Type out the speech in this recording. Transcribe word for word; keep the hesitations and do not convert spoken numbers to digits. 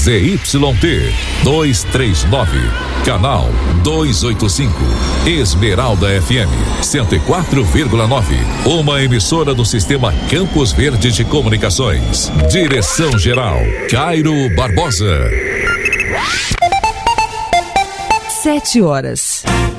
Z Y T duzentos e trinta e nove, canal duzentos e oitenta e cinco, Esmeralda F M cento e quatro vírgula nove, uma emissora do Sistema Campos Verde de Comunicações. Direção geral Cairo Barbosa. Sete horas.